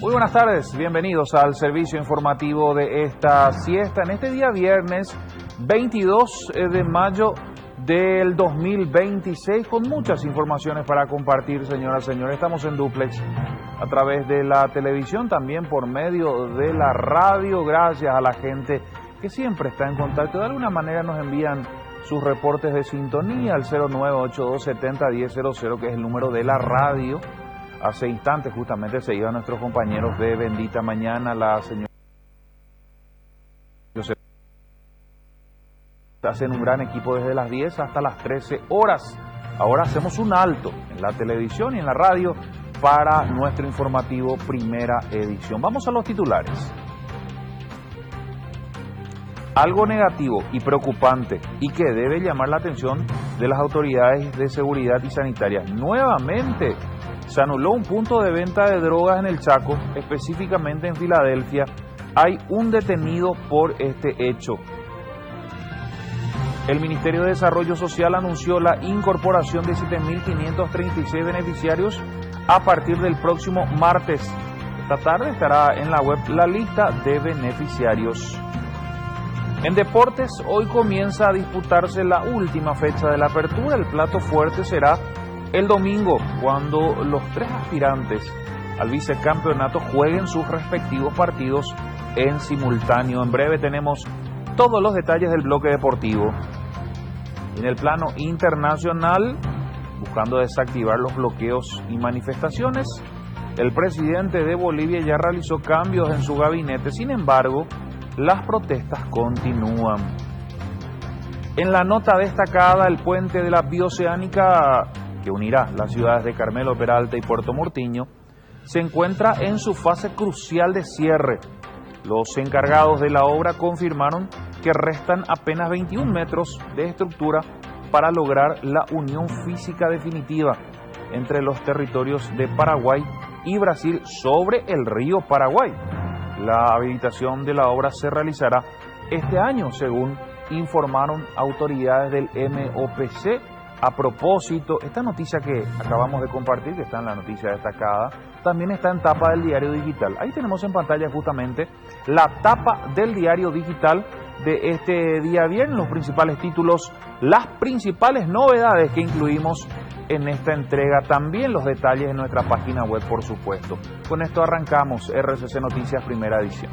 Muy buenas tardes, bienvenidos al servicio informativo de esta siesta en este día viernes 22 de mayo del 2026 con muchas informaciones para compartir, señoras y señores. Estamos en dúplex a través de la televisión, también por medio de la radio. Gracias a la gente que siempre está en contacto. De alguna manera nos envían sus reportes de sintonía al 0982701000, que es el número de la radio. Hace instantes justamente se iban nuestros compañeros de Bendita Mañana, la señora hacen un gran equipo desde las 10 hasta las 13 horas. Ahora hacemos un alto en la televisión y en la radio para nuestro informativo primera edición. Vamos a los titulares. Algo negativo y preocupante y que debe llamar la atención de las autoridades de seguridad y sanitarias. Nuevamente se anuló un punto de venta de drogas en el Chaco, específicamente en Filadelfia. Hay un detenido por este hecho. El Ministerio de Desarrollo Social anunció la incorporación de 7.536 beneficiarios a partir del próximo martes. Esta tarde estará en la web la lista de beneficiarios. En deportes, hoy comienza a disputarse la última fecha de la apertura. El plato fuerte será el domingo, cuando los tres aspirantes al vicecampeonato jueguen sus respectivos partidos en simultáneo. En breve tenemos todos los detalles del bloque deportivo. En el plano internacional, buscando desactivar los bloqueos y manifestaciones, el presidente de Bolivia ya realizó cambios en su gabinete. Sin embargo, las protestas continúan. En la nota destacada, el puente de la Bioceánica, que unirá las ciudades de Carmelo Peralta y Puerto Murtiño, se encuentra en su fase crucial de cierre. Los encargados de la obra confirmaron que restan apenas 21 metros de estructura para lograr la unión física definitiva entre los territorios de Paraguay y Brasil sobre el río Paraguay. La habilitación de la obra se realizará este año, según informaron autoridades del MOPC. A propósito, esta noticia que acabamos de compartir, que está en la noticia destacada, también está en tapa del diario digital. Ahí tenemos en pantalla justamente la tapa del diario digital de este día viernes, los principales títulos, las principales novedades que incluimos en esta entrega, también los detalles en nuestra página web, por supuesto. Con esto arrancamos RCC Noticias, primera edición.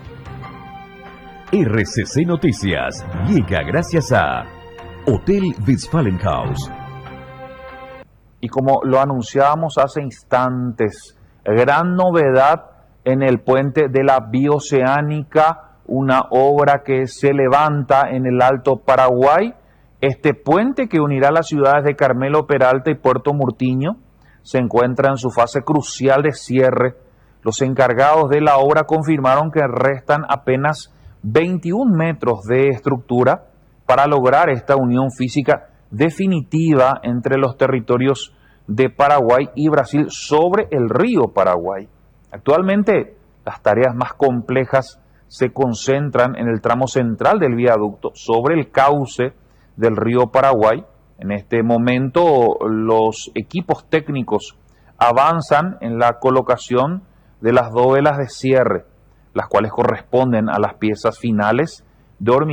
RCC Noticias llega gracias a Hotel Westfalenhaus. Y como lo anunciábamos hace instantes, gran novedad en el puente de la Bioceánica, una obra que se levanta en el Alto Paraguay. Este puente que unirá las ciudades de Carmelo Peralta y Puerto Murtiño se encuentra en su fase crucial de cierre. Los encargados de la obra confirmaron que restan apenas 21 metros de estructura para lograr esta unión física definitiva entre los territorios de Paraguay y Brasil sobre el río Paraguay. Actualmente, las tareas más complejas se concentran en el tramo central del viaducto sobre el cauce del río Paraguay. En este momento, los equipos técnicos avanzan en la colocación de las dovelas de cierre, las cuales corresponden a las piezas finales de hormigón